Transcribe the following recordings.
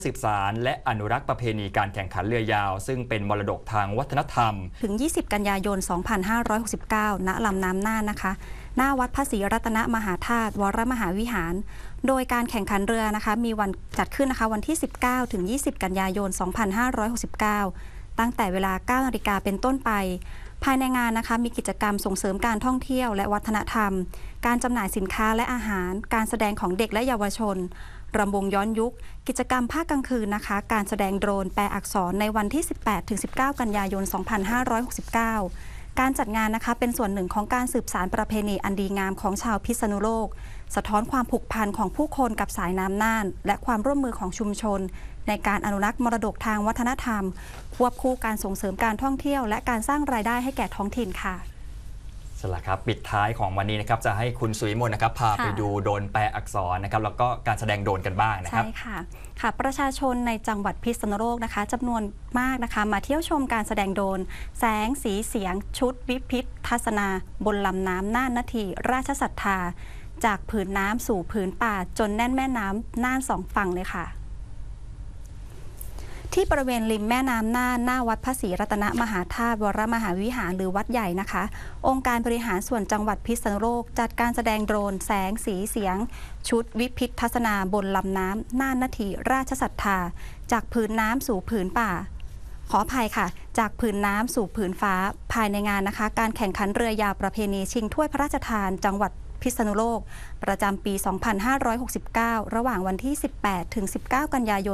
สืบสานและอนุรักษ์ประเพณีการแข่งขันเรือยาวซึ่งเป็นมรดกทางวัฒนธรรมถึง 20 กันยายน 2569 ณ ลำน้ำน่านนะคะ หน้าวัดพระศรีรัตนมหาธาตุวรมหาวิหาร โดยการแข่งขันเรือนะคะมีวันจัดขึ้นนะคะวันที่ 19 ถึง 20 กันยายน 2569 ตั้งแต่เวลา 9 นาฬิกาเป็นต้นไป ภายในงานนะคะมีกิจกรรมส่งเสริมการท่องเที่ยวและวัฒนธรรม การจำหน่ายสินค้าและอาหาร การแสดงของเด็กและเยาวชนรำวงย้อนยุค กิจกรรมภาคกลางคืนนะคะ การแสดงโดรนแปลอักษรในวันที่ 18-19 กันยายน 2569 การจัดงานนะคะเป็นส่วนหนึ่งของการสืบสานประเพณีอันดีงามของชาวพิษณุโลก สะท้อนความผูกพันของผู้คนกับสายน้ำน่าน และความร่วมมือของชุมชน ในการอนุรักษ์มรดกทางวัฒนธรรม ควบคู่การส่งเสริมการท่องเที่ยวและการสร้างรายได้ให้แก่ท้องถิ่นค่ะสละครับปิดท้ายของวันนี้นะครับจะให้คุณสุวิมลนะครับพาไปดูโดรนแปลอักษรนะครับแล้วก็การแสดงโดรนกันบ้างนะครับใช่ค่ะประชาชนในจังหวัดพิษณุโลกนะคะจำนวนมากนะคะมาเที่ยวชมการแสดงโดรนแสงสีเสียงชุดวิพิธทัศนาบนลำน้ำน่านนาทีราชศรัทธาจากผืนน้ำสู่ผืนป่าจนแน่นแม่น้ำน่านสองฝั่งเลยค่ะที่บริเวณริมแม่น้ำน่านหน้าวัดพระศรีรัตนมหาธาตุวรมหาวิหารหรือวัดใหญ่นะคะองค์การบริหารส่วนจังหวัดพิษณุโลกจัดการแสดงโดรนแสงสีเสียงชุดวิพิธทัศนาบนลำน้ำน่านนาทีราชศรัทธาจากผืนน้ำสู่ผืนป่าขออภัยค่ะจากผืนน้ำสู่ผืนฟ้าภายในงานนะคะการแข่งขันเรือยาวประเพณีชิงถ้วยพระราชทานจังหวัดพิษณุโลกประจำปี 2569 ระหว่างวันที่ 18 ถึง 19 กันยายน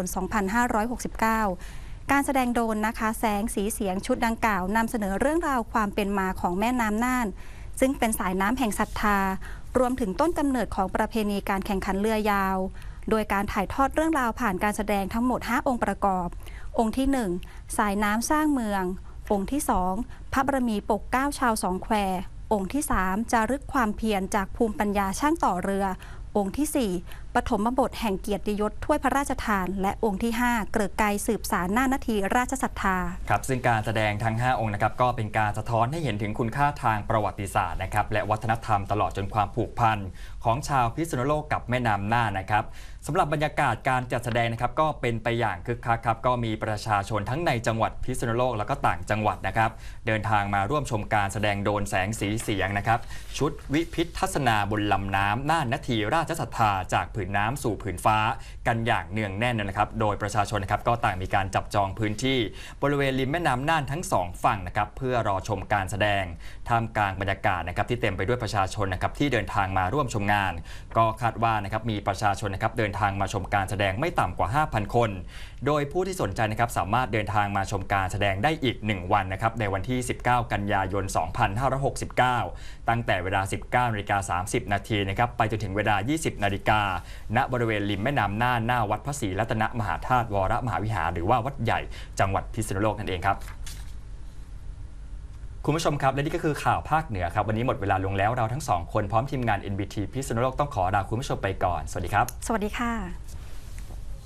2569 การแสดงโดรนนะคะแสงสีเสียงชุดดังกล่าวนำเสนอเรื่องราวความเป็นมาของแม่น้ำน่านซึ่งเป็นสายน้ำแห่งศรัทธารวมถึงต้นกำเนิดของประเพณีการแข่งขันเรือยาวโดยการถ่ายทอดเรื่องราวผ่านการแสดงทั้งหมด 5 องค์ประกอบองค์ที่ 1 สายน้ำสร้างเมืององค์ที่ 2 พระบารมีปกเกล้าชาวสองแควองค์ที่ 3 จารึกความเพียรจากภูมิปัญญาช่างต่อเรือองค์ที่ 4 ปฐมบทแห่งเกียรติยศถ้วยพระราชทานและองค์ที่ 5 เกริกไกรสืบสานน่านนาทีราชศรัทธาครับซึ่งการแสดงทั้ง 5 องค์นะครับก็เป็นการสะท้อนให้เห็นถึงคุณค่าทางประวัติศาสตร์นะครับและวัฒนธรรมตลอดจนความผูกพันของชาวพิษณุโลกกับแม่น้ำน่านนะครับสำหรับบรรยากาศการจัดแสดงนะครับก็เป็นไปอย่างคึกคักครับก็มีประชาชนทั้งในจังหวัดพิษณุโลกแล้วก็ต่างจังหวัดนะครับเดินทางมาร่วมชมการแสดงโดรนแสงสีเสียงนะครับชุดวิพิธทัศนาบนลำน้ำน่านนาทีราชศรัทธาจากผืนน้ำสู่ผืนฟ้ากันอย่างเนืองแน่นนะครับโดยประชาชนนะครับก็ต่างมีการจับจองพื้นที่บริเวณริมแม่น้ำน่านทั้ง2ฝั่งนะครับเพื่อรอชมการแสดงท่ามกลางบรรยากาศนะครับที่เต็มไปด้วยประชาชนนะครับที่เดินทางมาร่วมชมงานก็คาดว่านะครับมีประชาชนนะครับเดินทางมาชมการแสดงไม่ต่ำกว่า 5,000 คนโดยผู้ที่สนใจนะครับสามารถเดินทางมาชมการแสดงได้อีก1วันนะครับในวันที่ 19 กันยายน 2569 ตั้งแต่เวลา 19:30 น.นะครับไปจนถึงเวลา 20 นาฬิกาณบริเวณริมแม่น้ำน่านหน้าวัดพระศรีรัตนมหาธาตุวรมหาวิหารหรือว่าวัดใหญ่จังหวัดพิษณุโลกนั่นเองครับคุณผู้ชมครับและนี่ก็คือข่าวภาคเหนือครับวันนี้หมดเวลาลงแล้วเราทั้ง2คนพร้อมทีมงาน NBT พิษณุโลกต้องขอลาคุณผู้ชมไปก่อนสวัสดีครับสวัสดีค่ะ